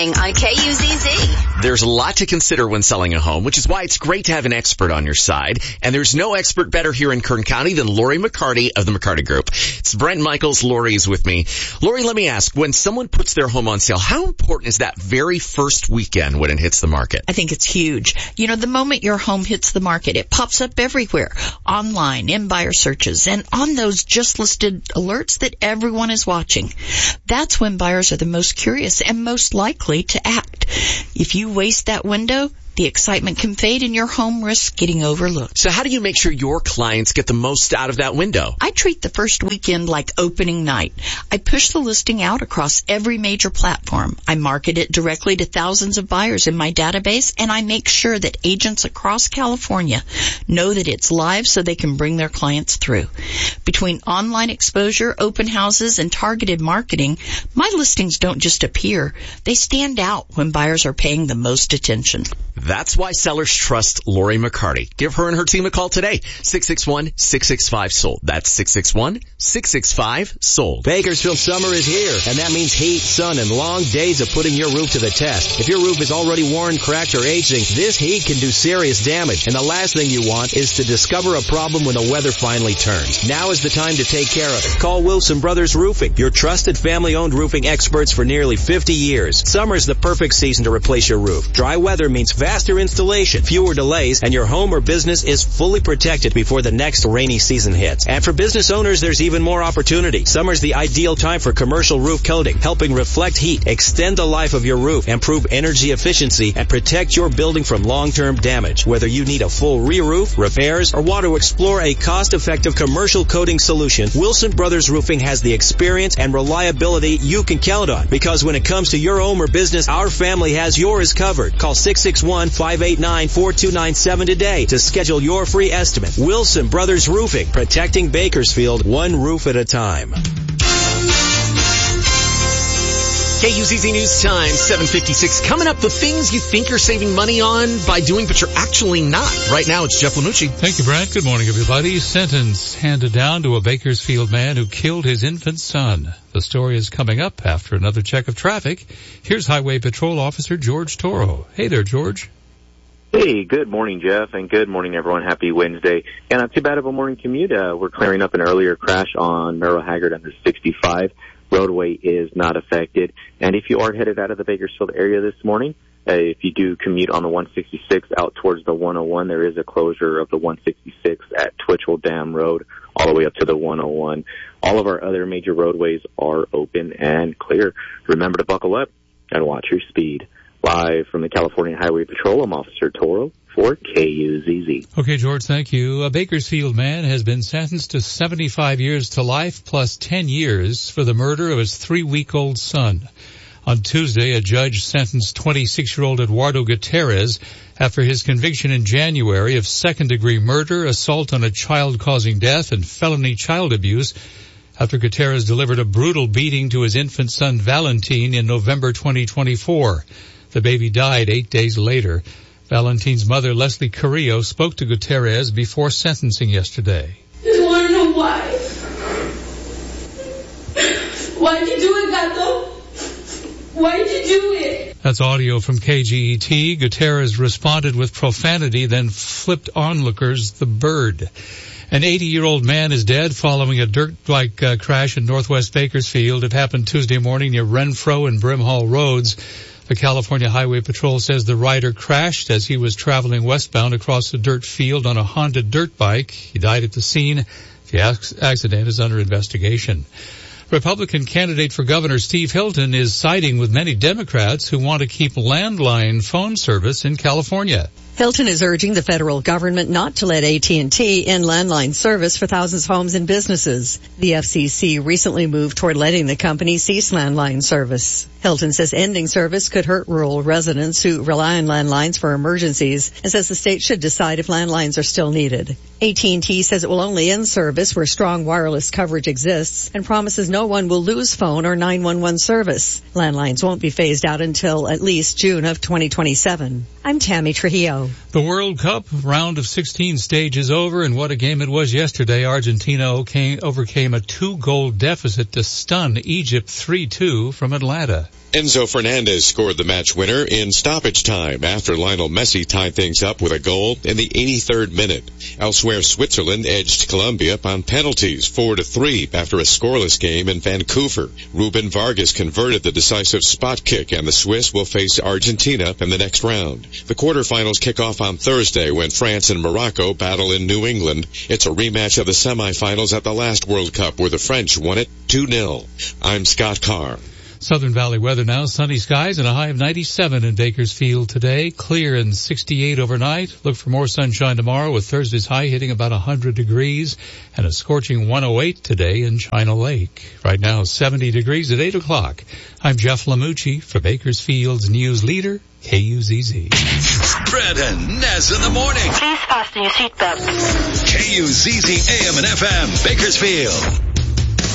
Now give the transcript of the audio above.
On KUZZ. There's a lot to consider when selling a home, which is why it's great to have an expert on your side. And there's no expert better here in Kern County than Lori McCarty of the McCarty Group. It's Brent Michaels. Lori is with me. Lori, let me ask, when someone puts their home on sale, how important is that very first weekend when it hits the market? I think it's huge. You know, the moment your home hits the market, it pops up everywhere, online, in buyer searches, and on those just listed alerts that everyone is watching. That's when buyers are the most curious and most likely to act. If you waste that window, the excitement can fade and your home risks getting overlooked. So how do you make sure your clients get the most out of that window? I treat the first weekend like opening night. I push the listing out across every major platform. I market it directly to thousands of buyers in my database, and I make sure that agents across California know that it's live so they can bring their clients through. Between online exposure, open houses, and targeted marketing, my listings don't just appear. They stand out when buyers are paying the most attention. That's why sellers trust Lori McCarty. Give her and her team a call today. 661-665-SOLD. That's 661-665-SOLD. Bakersfield summer is here, and that means heat, sun, and long days of putting your roof to the test. If your roof is already worn, cracked, or aging, this heat can do serious damage, and the last thing you want is to discover a problem when the weather finally turns. Now is the time to take care of it. Call Wilson Brothers Roofing, your trusted family-owned roofing experts for nearly 50 years. Summer's the perfect season to replace your roof. Dry weather means faster installation, fewer delays, and your home or business is fully protected before the next rainy season hits. And for business owners, there's even more opportunity. Summer's the ideal time for commercial roof coating, helping reflect heat, extend the life of your roof, improve energy efficiency, and protect your building from long-term damage. Whether you need a full re-roof, repairs, or want to explore a cost-effective commercial coating solution, Wilson Brothers Roofing has the experience and reliability you can count on. Because when it comes to your home or business, our family has yours covered. Call 661-589-4297 today to schedule your free estimate. Wilson Brothers Roofing, protecting Bakersfield one roof at a time. KUZZ News Time, 7:56. Coming up, the things you think you're saving money on by doing, but you're actually not. Right now, it's Jeff Lamucci. Thank you, Brent. Good morning, everybody. Sentence handed down to a Bakersfield man who killed his infant son. The story is coming up after another check of traffic. Here's Highway Patrol Officer George Toro. Hey there, George. Hey, good morning, Jeff, and good morning, everyone. Happy Wednesday. And not too bad of a morning commute. We're clearing up an earlier crash on Merrill Haggard under 65. Roadway is not affected. And if you are headed out of the Bakersfield area this morning, if you do commute on the 166 out towards the 101, there is a closure of the 166 at Twitchell Dam Road all the way up to the 101. All of our other major roadways are open and clear. Remember to buckle up and watch your speed. Live from the California Highway Patrol, I'm Officer Toro for KUZZ. Okay, George, thank you. A Bakersfield man has been sentenced to 75 years to life plus 10 years for the murder of his 3-week-old son. On Tuesday, a judge sentenced 26-year-old Eduardo Gutierrez after his conviction in January of second-degree murder, assault on a child causing death, and felony child abuse after Gutierrez delivered a brutal beating to his infant son Valentin in November 2024. The baby died 8 days later. Valentin's mother, Leslie Carrillo, spoke to Gutierrez before sentencing yesterday. Just want to know why. Why'd you do it, Gato? Why'd you do it? That's audio from KGET. Gutierrez responded with profanity, then flipped onlookers the bird. An 80-year-old man is dead following a dirt bike crash in northwest Bakersfield. It happened Tuesday morning near Renfro and Brimhall Roads. The California Highway Patrol says the rider crashed as he was traveling westbound across a dirt field on a Honda dirt bike. He died at the scene. The accident is under investigation. Republican candidate for governor Steve Hilton is siding with many Democrats who want to keep landline phone service in California. Hilton is urging the federal government not to let AT&T end landline service for thousands of homes and businesses. The FCC recently moved toward letting the company cease landline service. Hilton says ending service could hurt rural residents who rely on landlines for emergencies and says the state should decide if landlines are still needed. AT&T says it will only end service where strong wireless coverage exists and promises no one will lose phone or 911 service. Landlines won't be phased out until at least June of 2027. I'm Tammy Trujillo. The World Cup round of 16 stage is over, and what a game it was yesterday. Argentina overcame a 2-goal deficit to stun Egypt 3-2 from Atlanta. Enzo Fernandez scored the match winner in stoppage time after Lionel Messi tied things up with a goal in the 83rd minute. Elsewhere, Switzerland edged Colombia on penalties 4-3 after a scoreless game in Vancouver. Ruben Vargas converted the decisive spot kick, and the Swiss will face Argentina in the next round. The quarterfinals kick off on Thursday when France and Morocco battle in New England. It's a rematch of the semifinals at the last World Cup where the French won it 2-0. I'm Scott Carr. Southern Valley weather now, sunny skies and a high of 97 in Bakersfield today, clear and 68 overnight. Look for more sunshine tomorrow with Thursday's high hitting about 100 degrees and a scorching 108 today in China Lake. Right now 70 degrees at 8 o'clock. I'm Jeff Lamucci for Bakersfield's news leader, KUZZ. Brad and Nez in the morning. Please fasten your seatbelt. KUZZ AM and FM, Bakersfield.